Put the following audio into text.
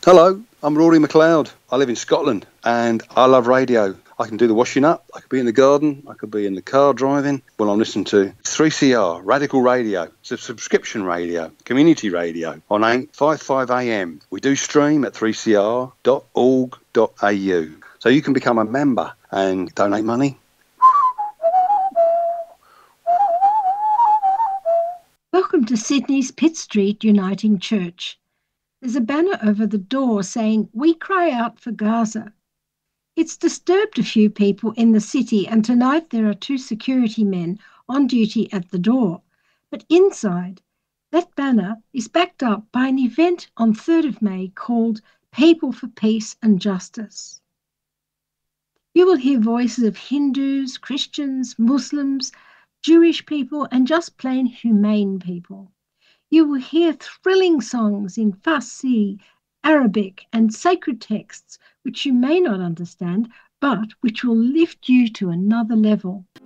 Hello, I'm Rory McLeod. I live in Scotland and I love radio. I can do the washing up, I could be in the garden, I could be in the car driving. Well, I'm listening to 3CR, Radical Radio. It's a subscription radio, community radio on 855 AM. We do stream at 3cr.org.au. So you can become a member and donate money. Welcome to Sydney's Pitt Street Uniting Church. There's a banner over the door saying, "We cry out for Gaza." It's disturbed a few people in the city, and tonight there are 2 security men on duty at the door. But inside, that banner is backed up by an event on 3rd of May called People for Peace and Justice. You will hear voices of Hindus, Christians, Muslims, Jewish people, and just plain humane people. You will hear thrilling songs in Farsi, Arabic, and sacred texts which you may not understand, but which will lift you to another level.